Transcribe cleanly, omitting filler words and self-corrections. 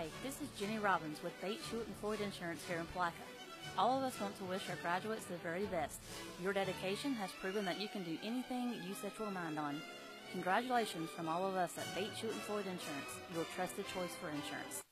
this is Jenny Robbins with Bates, Hewitt & Floyd Insurance here in Palaca. All of us want to wish our graduates the very best. Your dedication has proven that you can do anything you set your mind on. Congratulations from all of us at Bates, Hewitt & Floyd Insurance, your trusted choice for insurance.